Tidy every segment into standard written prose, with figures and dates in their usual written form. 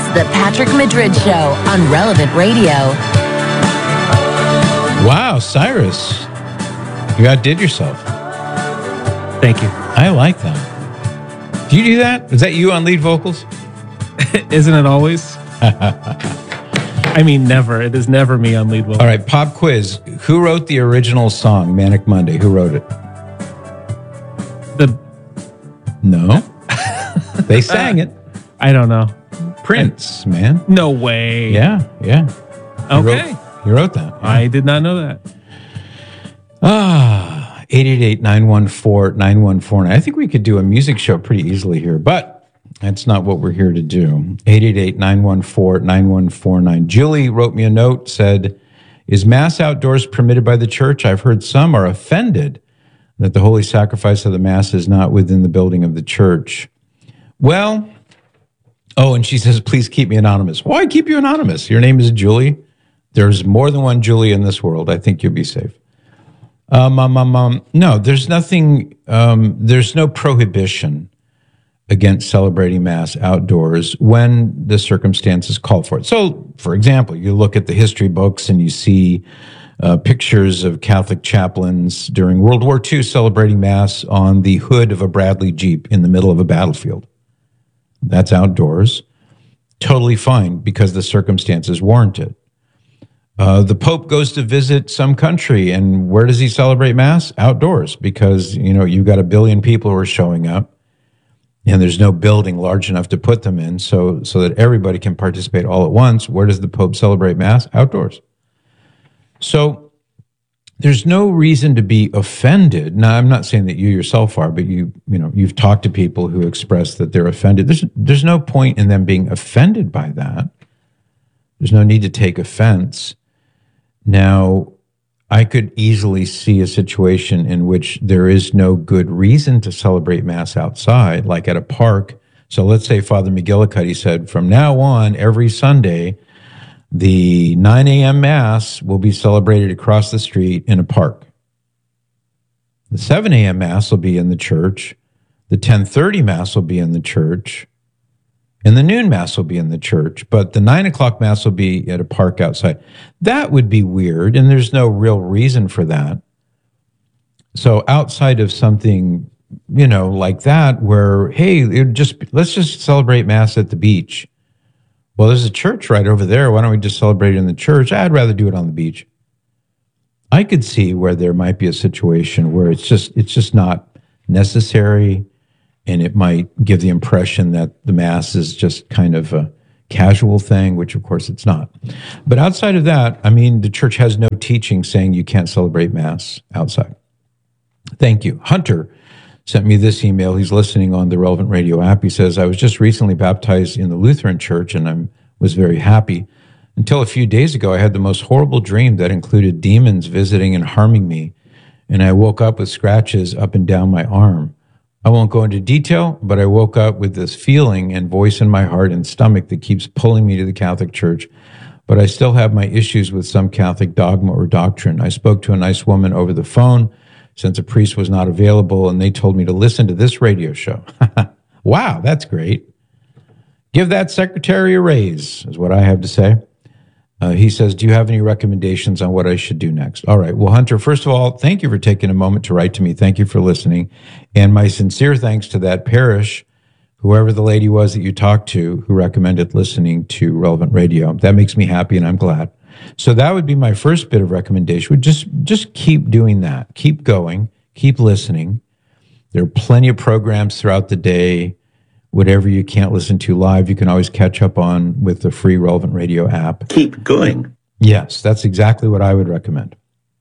is The Patrick Madrid Show on Relevant Radio. Wow, Cyrus, you outdid yourself. Thank you. I like that. Do you do that? Is that you on lead vocals? Isn't it always? I mean, never. It is never me on lead vocals. All right, pop quiz. Who wrote the original song, Manic Monday? Who wrote it? No. They sang it. I don't know. Prince, man. No way. Yeah. Okay. He wrote that. Yeah. I did not know that. 888-914-9149. I think we could do a music show pretty easily here, but that's not what we're here to do. 888-914-9149. Julie wrote me a note, said, is Mass outdoors permitted by the church? I've heard some are offended that the holy sacrifice of the Mass is not within the building of the church. Well, and she says, please keep me anonymous. Why keep you anonymous? Your name is Julie. There's more than one Julie in this world. I think you'll be safe. No, there's nothing, there's no prohibition against celebrating Mass outdoors when the circumstances call for it. So, for example, you look at the history books and you see pictures of Catholic chaplains during World War II celebrating Mass on the hood of a Bradley Jeep in the middle of a battlefield. That's outdoors. Totally fine because the circumstances warrant it. The Pope goes to visit some country, and where does he celebrate Mass? Outdoors, because, you've got 1 billion people who are showing up, and there's no building large enough to put them in so that everybody can participate all at once. Where does the Pope celebrate Mass? Outdoors. So there's no reason to be offended. Now, I'm not saying that you yourself are, but you've talked to people who express that they're offended. There's no point in them being offended by that. There's no need to take offense. Now, I could easily see a situation in which there is no good reason to celebrate Mass outside, like at a park. So let's say Father McGillicuddy said, from now on, every Sunday, the 9 a.m. Mass will be celebrated across the street in a park. The 7 a.m. Mass will be in the church. The 10:30 Mass will be in the church. And the noon Mass will be in the church, but the 9 o'clock Mass will be at a park outside. That would be weird, and there's no real reason for that. So outside of something, like that, where, hey, let's just celebrate Mass at the beach. Well, there's a church right over there. Why don't we just celebrate it in the church? I'd rather do it on the beach. I could see where there might be a situation where it's just not necessary. And it might give the impression that the Mass is just kind of a casual thing, which of course it's not. But outside of that, the church has no teaching saying you can't celebrate Mass outside. Thank you. Hunter sent me this email. He's listening on the Relevant Radio app. He says, I was just recently baptized in the Lutheran Church and I was very happy. Until a few days ago, I had the most horrible dream that included demons visiting and harming me. And I woke up with scratches up and down my arm. I won't go into detail, but I woke up with this feeling and voice in my heart and stomach that keeps pulling me to the Catholic Church. But I still have my issues with some Catholic dogma or doctrine. I spoke to a nice woman over the phone since a priest was not available, and they told me to listen to this radio show. Wow, that's great. Give that secretary a raise, is what I have to say. He says, do you have any recommendations on what I should do next? All right. Well, Hunter, first of all, thank you for taking a moment to write to me. Thank you for listening. And my sincere thanks to that parish, whoever the lady was that you talked to, who recommended listening to Relevant Radio. That makes me happy, and I'm glad. So that would be my first bit of recommendation. Just keep doing that. Keep going. Keep listening. There are plenty of programs throughout the day. Whatever you can't listen to live, you can always catch up on with the free Relevant Radio app. Keep going. Yes, that's exactly what I would recommend.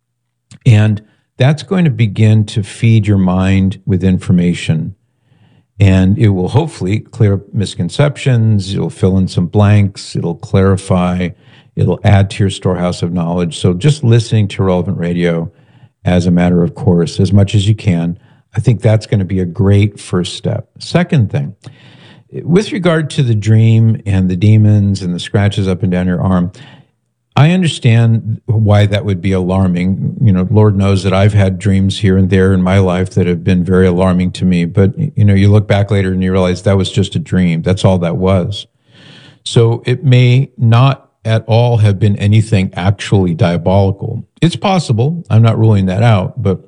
And that's going to begin to feed your mind with information. And it will hopefully clear up misconceptions. It'll fill in some blanks. It'll clarify. It'll add to your storehouse of knowledge. So just listening to Relevant Radio as a matter of course, as much as you can, I think that's going to be a great first step. Second thing, with regard to the dream and the demons and the scratches up and down your arm, I understand why that would be alarming. Lord knows that I've had dreams here and there in my life that have been very alarming to me. But, you look back later and you realize that was just a dream. That's all that was. So it may not at all have been anything actually diabolical. It's possible. I'm not ruling that out, but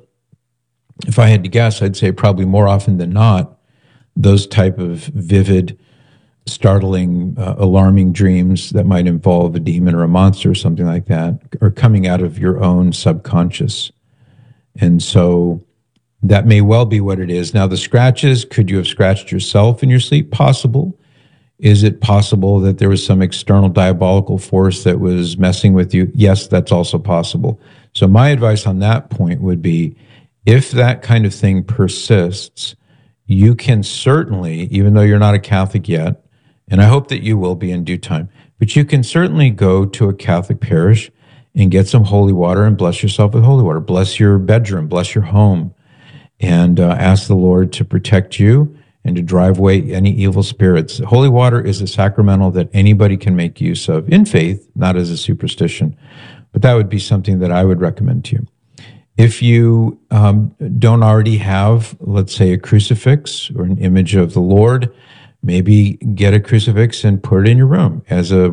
if I had to guess, I'd say probably more often than not, those type of vivid, startling, alarming dreams that might involve a demon or a monster or something like that are coming out of your own subconscious. And so that may well be what it is. Now, the scratches, could you have scratched yourself in your sleep? Possible. Is it possible that there was some external diabolical force that was messing with you? Yes, that's also possible. So my advice on that point would be, if that kind of thing persists, you can certainly, even though you're not a Catholic yet, and I hope that you will be in due time, but you can certainly go to a Catholic parish and get some holy water and bless yourself with holy water. Bless your bedroom, bless your home, and ask the Lord to protect you and to drive away any evil spirits. Holy water is a sacramental that anybody can make use of in faith, not as a superstition. But that would be something that I would recommend to you. If you don't already have, let's say, a crucifix or an image of the Lord, maybe get a crucifix and put it in your room as a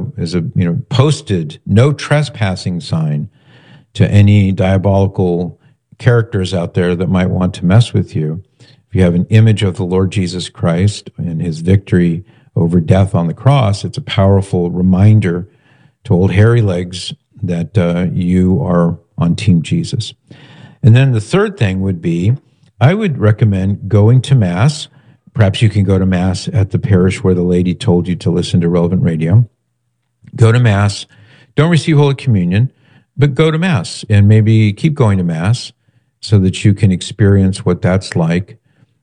posted no trespassing sign to any diabolical characters out there that might want to mess with you. If you have an image of the Lord Jesus Christ and his victory over death on the cross, it's a powerful reminder to old hairy legs that you are on Team Jesus. And then the third thing would be, I would recommend going to Mass. Perhaps you can go to Mass at the parish where the lady told you to listen to Relevant Radio. Go to Mass. Don't receive Holy Communion, but go to Mass and maybe keep going to Mass so that you can experience what that's like.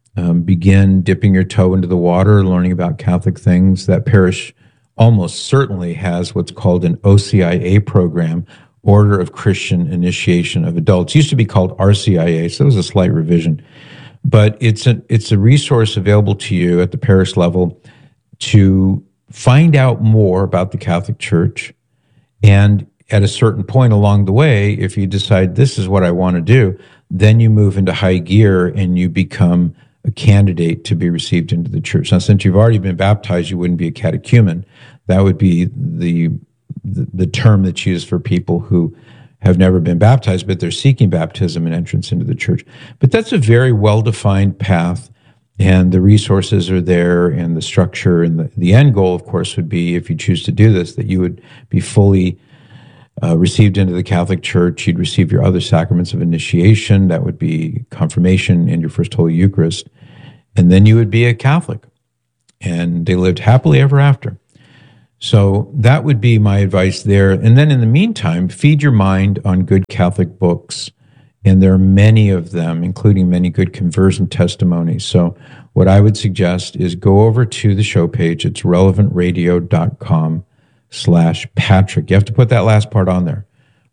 Begin dipping your toe into the water, learning about Catholic things. That parish almost certainly has what's called an OCIA program, Order of Christian Initiation of Adults. It used to be called RCIA, so it was a slight revision. But it's a resource available to you at the parish level to find out more about the Catholic Church. And at a certain point along the way, if you decide this is what I want to do, then you move into high gear and you become a candidate to be received into the church. Now, since you've already been baptized, you wouldn't be a catechumen. That would be the term that's used for people who have never been baptized, but they're seeking baptism and entrance into the church. But that's a very well-defined path, and the resources are there, and the structure, and the end goal, of course, would be, if you choose to do this, that you would be fully received into the Catholic Church. You'd receive your other sacraments of initiation. That would be confirmation and your First Holy Eucharist. And then you would be a Catholic. And they lived happily ever after. So that would be my advice there. And then in the meantime, feed your mind on good Catholic books. And there are many of them, including many good conversion testimonies. So what I would suggest is go over to the show page. It's relevantradio.com/Patrick. You have to put that last part on there.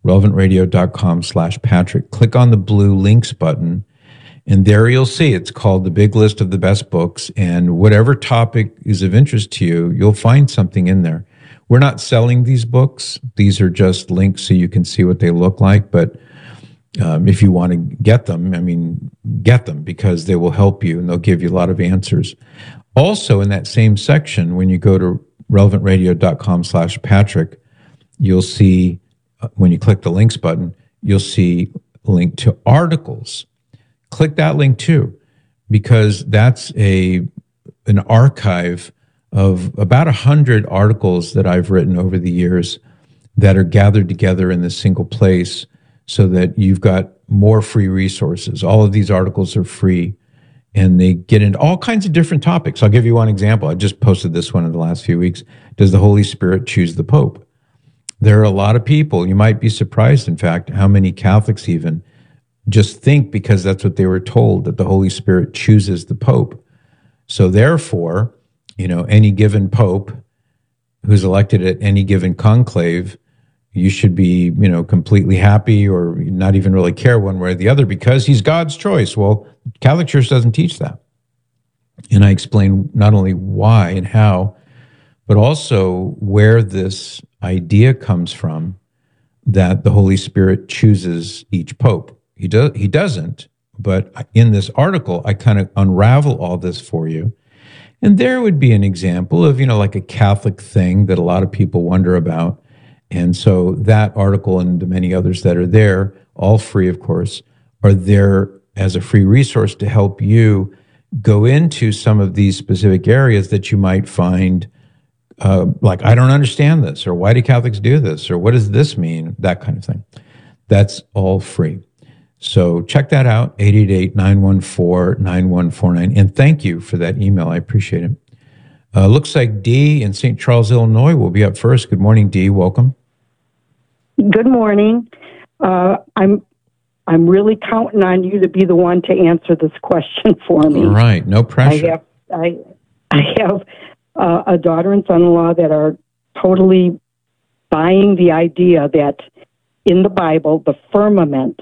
relevantradio.com/Patrick. Click on the blue links button, and there you'll see it's called the Big List of the Best Books. And whatever topic is of interest to you, you'll find something in there. We're not selling these books. These are just links so you can see what they look like. But if you want to get them, get them, because they will help you and they'll give you a lot of answers. Also, in that same section, when you go to relevantradio.com/Patrick, you'll see, when you click the links button, you'll see a link to articles. Click that link too, because that's an archive of about 100 articles that I've written over the years that are gathered together in this single place so that you've got more free resources. All of these articles are free, and they get into all kinds of different topics. I'll give you one example. I just posted this one in the last few weeks. Does the Holy Spirit choose the Pope? There are a lot of people, you might be surprised, in fact, how many Catholics even just think, because that's what they were told, that the Holy Spirit chooses the Pope. So therefore, any given Pope who's elected at any given conclave, you should be, completely happy or not even really care one way or the other because he's God's choice. Well, Catholic Church doesn't teach that. And I explain not only why and how, but also where this idea comes from that the Holy Spirit chooses each Pope. He doesn't, but in this article, I kind of unravel all this for you. And there would be an example of, like a Catholic thing that a lot of people wonder about. And so that article and the many others that are there, all free, of course, are there as a free resource to help you go into some of these specific areas that you might find like, I don't understand this, or why do Catholics do this, or what does this mean, that kind of thing. That's all free. So check that out, 888-914-9149. And thank you for that email. I appreciate it. Looks like Dee in St. Charles, Illinois will be up first. Good morning, Dee. Welcome. Good morning. I'm really counting on you to be the one to answer this question for me. All right, no pressure. I have a daughter and son-in-law that are totally buying the idea that in the Bible, the firmament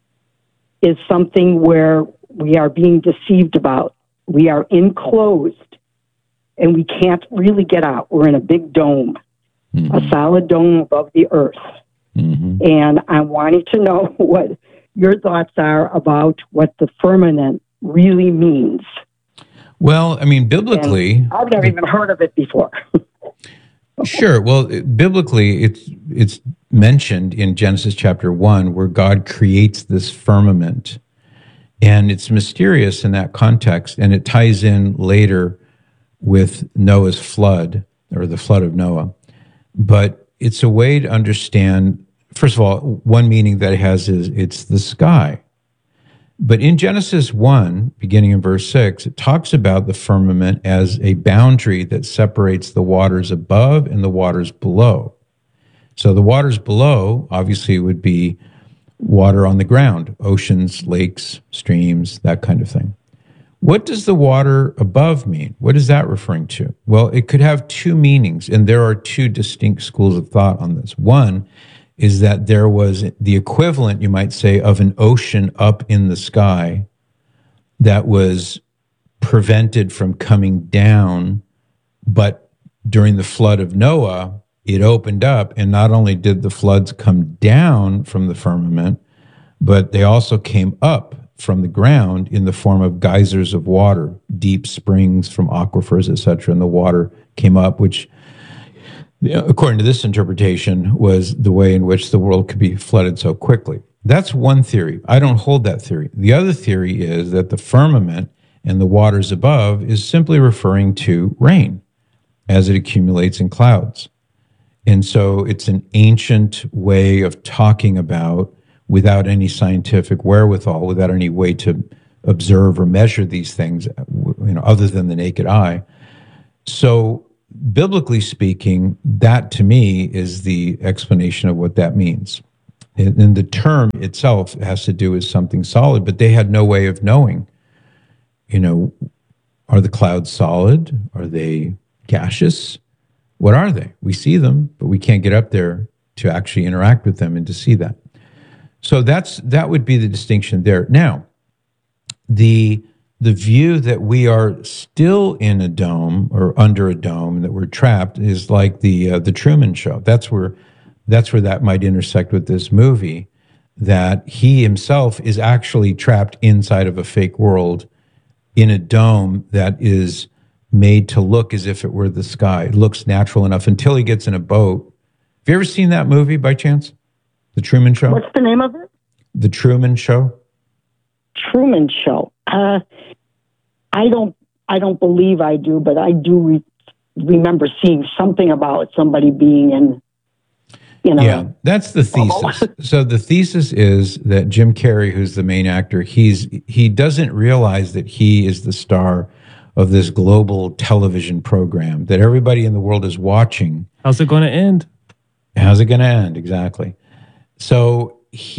is something where we are being deceived about. We are enclosed, and we can't really get out. We're in a big dome, a solid dome above the earth. And I wanted to know what your thoughts are about what the firmament really means. Well, I mean, biblically, And I've never even heard of it before. Sure. Well, biblically, it's mentioned in Genesis chapter 1 where God creates this firmament. And it's mysterious in that context. And it ties in later with Noah's flood, or the flood of Noah. But it's a way to understand, first of all, one meaning that it has is it's the sky. But in Genesis 1, beginning in verse 6, it talks about the firmament as a boundary that separates the waters above and the waters below. So the waters below, obviously, would be water on the ground, oceans, lakes, streams, that kind of thing. What does the water above mean? What is that referring to? Well, it could have two meanings, and there are two distinct schools of thought on this. One is that there was the equivalent, you might say, of an ocean up in the sky that was prevented from coming down, but during the flood of Noah, it opened up, and not only did the floods come down from the firmament, but they also came up from the ground in the form of geysers of water, deep springs from aquifers, etc., and the water came up, which, according to this interpretation, was the way in which the world could be flooded so quickly. That's one theory. I don't hold that theory. The other theory is that the firmament and the waters above is simply referring to rain as it accumulates in clouds. And so it's an ancient way of talking about, without any scientific wherewithal, without any way to observe or measure these things, other than the naked eye. So biblically speaking, that to me is the explanation of what that means. And the term itself has to do with something solid, but they had no way of knowing, are the clouds solid? Are they gaseous? What are they? We see them, but we can't get up there to actually interact with them and to see that. So that would be the distinction there. Now, the view that we are still in a dome or under a dome, that we're trapped, is like the Truman Show. That's where that might intersect with this movie, that he himself is actually trapped inside of a fake world in a dome that is made to look as if it were the sky. It looks natural enough until he gets in a boat. Have you ever seen that movie by chance? The Truman Show? What's the name of it? The Truman Show? Truman Show. I don't believe I do, but I do remember seeing something about somebody being in, Yeah, that's the thesis. So the thesis is that Jim Carrey, who's the main actor, he doesn't realize that he is the star of this global television program that everybody in the world is watching. How's it going to end? How's it going to end? Exactly. So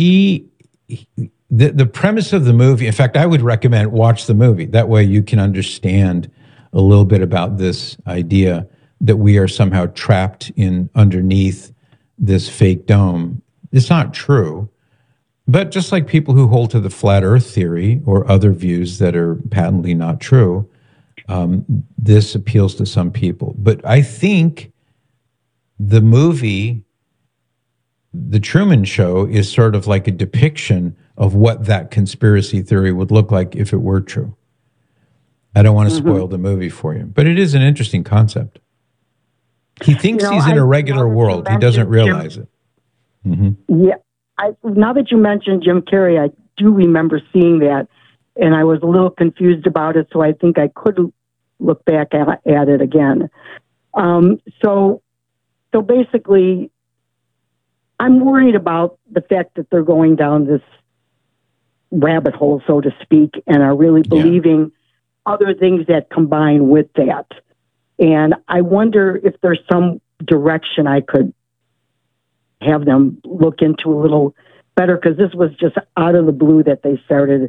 the premise of the movie, in fact, I would recommend watch the movie. That way you can understand a little bit about this idea that we are somehow trapped in underneath this fake dome. It's not true. But just like people who hold to the flat earth theory or other views that are patently not true, this appeals to some people. But I think the movie, The Truman Show, is sort of like a depiction of what that conspiracy theory would look like if it were true. I don't want to spoil the movie for you, but it is an interesting concept. He thinks he's in a regular world. He doesn't realize it. Yeah. Now that you mentioned Jim Carrey, I do remember seeing that, and I was a little confused about it, so I think I could look back at it again. So basically, I'm worried about the fact that they're going down this rabbit hole, so to speak, and are really believing other things that combine with that. And I wonder if there's some direction I could have them look into a little better, because this was just out of the blue that they started,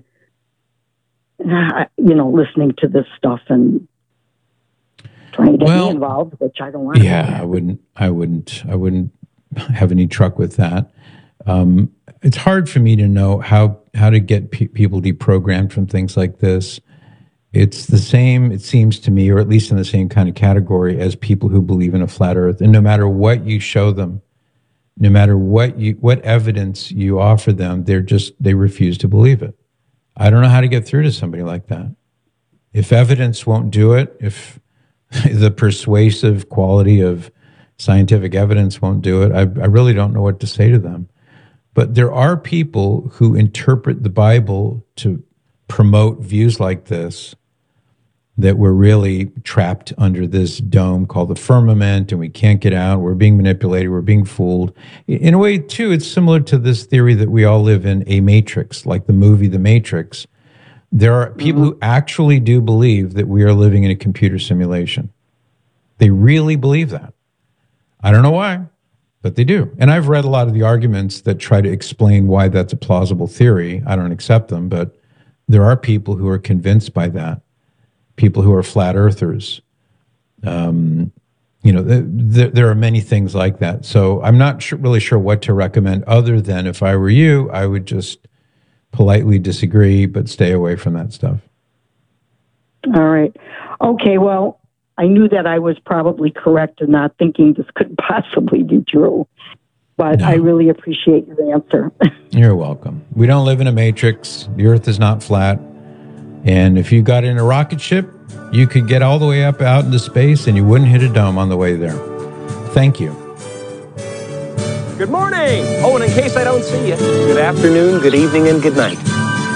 listening to this stuff and trying to get me involved, which I don't want. Yeah, I wouldn't have any truck with that. It's hard for me to know how to get people deprogrammed from things like this. It's the same, it seems to me, or at least in the same kind of category as people who believe in a flat earth. And no matter what you show them, no matter what evidence you offer them, they refuse to believe it. I don't know how to get through to somebody like that. If evidence won't do it, if the persuasive quality of scientific evidence won't do it, I really don't know what to say to them. But there are people who interpret the Bible to promote views like this, that we're really trapped under this dome called the firmament and we can't get out. We're being manipulated. We're being fooled. In a way, too, it's similar to this theory that we all live in a matrix, like the movie The Matrix. There are people who actually do believe that we are living in a computer simulation. They really believe that. I don't know why, but they do. And I've read a lot of the arguments that try to explain why that's a plausible theory. I don't accept them, but there are people who are convinced by that. People who are flat earthers. There are many things like that. So I'm not really sure what to recommend, other than if I were you, I would just politely disagree, but stay away from that stuff. All right. Okay, well, I knew that I was probably correct in not thinking this could possibly be true, but I really appreciate your answer. You're welcome. We don't live in a matrix. The earth is not flat. And if you got in a rocket ship, you could get all the way up out into space and you wouldn't hit a dome on the way there. Thank you. Good morning. Oh, and in case I don't see you, good afternoon, good evening, and good night.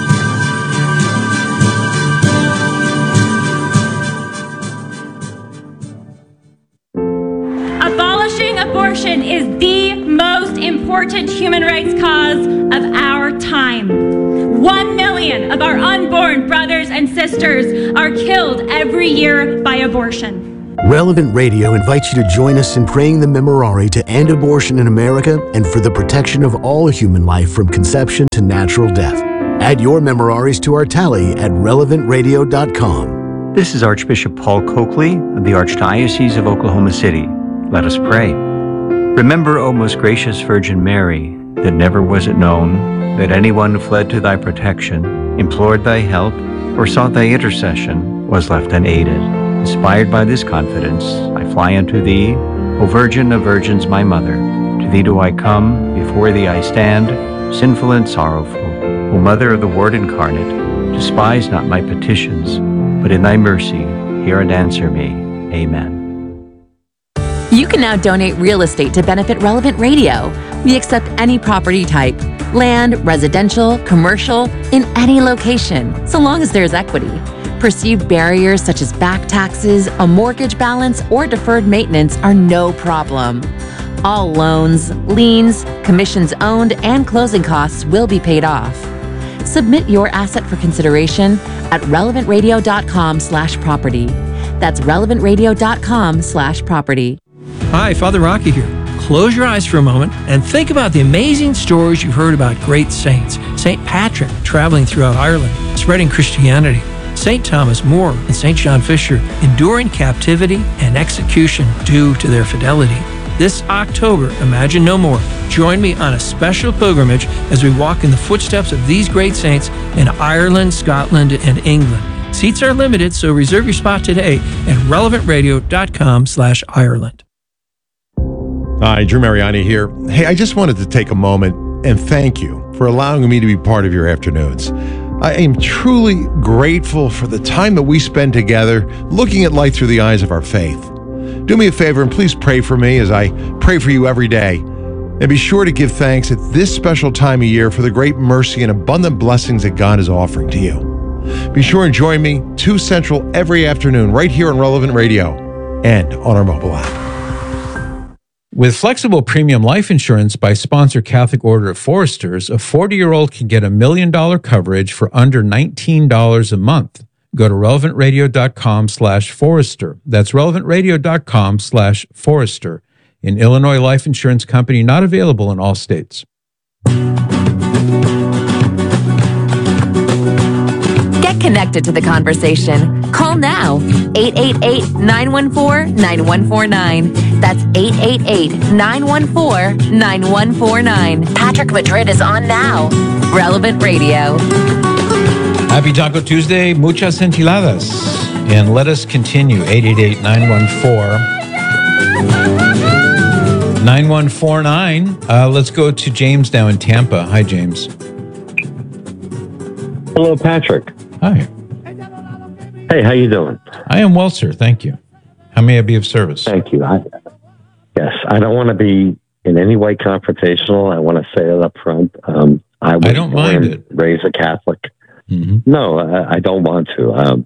Abolishing abortion is the most important human rights cause of our time. 1 million of our unborn brothers and sisters are killed every year by abortion. Relevant Radio invites you to join us in praying the Memorare to end abortion in America and for the protection of all human life from conception to natural death. Add your Memoraries to our tally at relevantradio.com. This is Archbishop Paul Coakley of the Archdiocese of Oklahoma City. Let us pray. Remember, O most gracious Virgin Mary, that never was it known that anyone who fled to thy protection, implored thy help, or sought thy intercession was left unaided. Inspired by this confidence, I fly unto thee, O Virgin of Virgins, my Mother. To thee do I come, before thee I stand, sinful and sorrowful. O Mother of the Word incarnate, despise not my petitions, but in thy mercy hear and answer me. Amen. You can now donate real estate to benefit Relevant Radio. We accept any property type, land, residential, commercial, in any location, so long as there's equity. Perceived barriers such as back taxes, a mortgage balance, or deferred maintenance are no problem. All loans, liens, commissions owned, and closing costs will be paid off. Submit your asset for consideration at relevantradio.com/property. That's relevantradio.com/property. Hi, Father Rocky here. Close your eyes for a moment and think about the amazing stories you've heard about great saints. St. Patrick traveling throughout Ireland, spreading Christianity. St. Thomas More and St. John Fisher enduring captivity and execution due to their fidelity. This October, Imagine No More. Join me on a special pilgrimage as we walk in the footsteps of these great saints in Ireland, Scotland, and England. Seats are limited, so reserve your spot today at relevantradio.com/Ireland. Hi, Drew Mariani here. Hey, I just wanted to take a moment and thank you for allowing me to be part of your afternoons. I am truly grateful for the time that we spend together looking at life through the eyes of our faith. Do me a favor and please pray for me as I pray for you every day. And be sure to give thanks at this special time of year for the great mercy and abundant blessings that God is offering to you. Be sure and join me 2 Central every afternoon right here on Relevant Radio and on our mobile app. With flexible premium life insurance by Sponsor Catholic Order of Foresters, a 40-year-old can get $1 million coverage for under $19 a month. Go to relevantradio.com/Forester. That's relevantradio.com/Forester. An Illinois life insurance company not available in all states. Get connected to the conversation. Call now, 888-914-9149. That's 888-914-9149. Patrick Madrid is on now. Relevant Radio. Happy Taco Tuesday, muchas enchiladas. And let us continue, 888-914-9149. Let's go to James now in Tampa. Hi, James. Hello, Patrick. Hi. Hey, how you doing? I am well, sir. Thank you. How may I be of service? Thank you. Yes, I don't want to be in any way confrontational. I want to say it up front. I don't mind it. Raised a Catholic. Mm-hmm. No, I don't want to.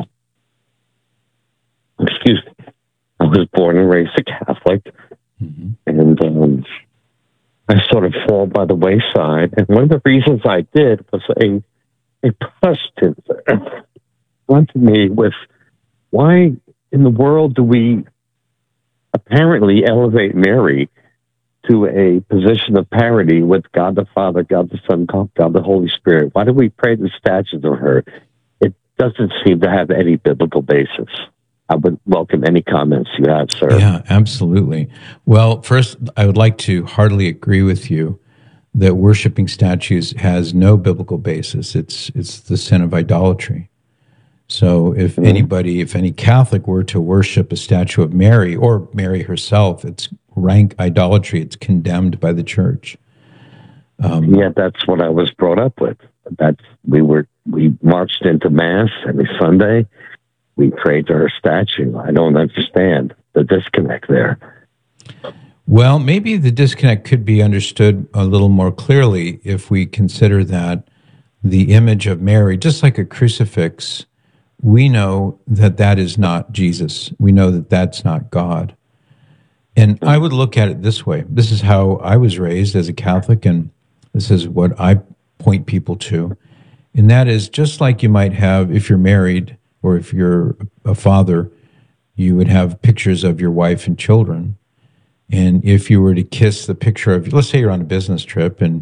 Excuse me. I was born and raised a Catholic, mm-hmm. and I sort of fall by the wayside. And one of the reasons I did was a question went to me with, why in the world do we apparently elevate Mary to a position of parity with God the Father, God the Son, God the Holy Spirit? Why do we pray the statues of her? It doesn't seem to have any biblical basis. I would welcome any comments you have, sir. Yeah, absolutely. Well, first, I would like to heartily agree with you that worshiping statues has no biblical basis. It's the sin of idolatry. So if any Catholic were to worship a statue of Mary or Mary herself, it's rank idolatry. It's condemned by the church. Yeah, that's what I was brought up with. We marched into Mass every Sunday. We prayed to her statue. I don't understand the disconnect there. Well, maybe the disconnect could be understood a little more clearly if we consider that the image of Mary, just like a crucifix, we know that that is not Jesus. We know that that's not God. And I would look at it this way. This is how I was raised as a Catholic, and this is what I point people to. And that is just like you might have, if you're married or if you're a father, you would have pictures of your wife and children. And if you were to kiss the picture of, let's say you're on a business trip and,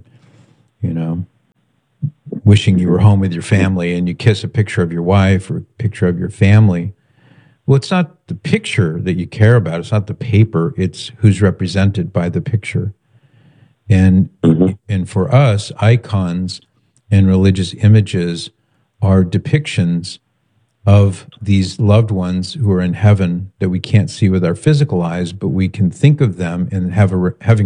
wishing you were home with your family, and you kiss a picture of your wife or a picture of your family. Well, it's not the picture that you care about. It's not the paper. It's who's represented by the picture. And for us, icons and religious images are depictions of these loved ones who are in heaven that we can't see with our physical eyes, but we can think of them and having